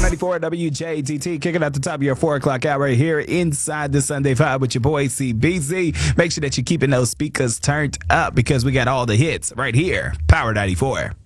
94 WJDT, kicking out the top of your 4 o'clock hour here inside the Sunday Vibe with your boy CBZ. Make sure that you're keeping those speakers turned up because we got all the hits right here. Power 94.